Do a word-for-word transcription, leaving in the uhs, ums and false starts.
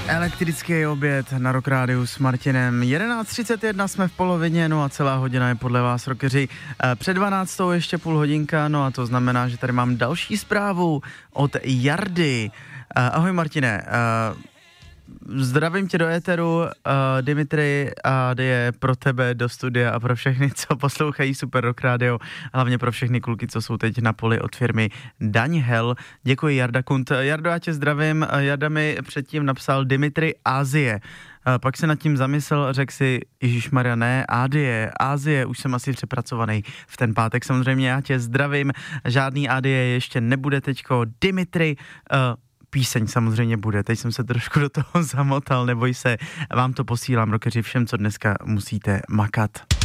Elektrický oběd na Rock Rádiu s Martinem. jedenáct třicet jedna jsme v polovině, no a celá hodina je podle vás, rockeři. Před dvanáctou ještě půl hodinka, no a to znamená, že tady mám další zprávu od Jardy. Ahoj Martine, zdravím tě do éteru, uh, Dimitri, a je pro tebe do studia a pro všechny, co poslouchají Super Rock Radio, hlavně pro všechny kluky, co jsou teď na poli od firmy Daňhel. Děkuji, Jarda Kunt. Jardo, já tě zdravím. Jarda mi předtím napsal Dimitri Ázie. Pak se nad tím zamyslel, řekl si, ježišmarja, ne, Ázie, Ázie, už jsem asi přepracovaný v ten pátek. Samozřejmě já tě zdravím, žádný Ázie ještě nebude teďko. Dimitri, uh, píseň samozřejmě bude, teď jsem se trošku do toho zamotal, neboj se, vám to posílám, rockeři, všem, co dneska musíte makat.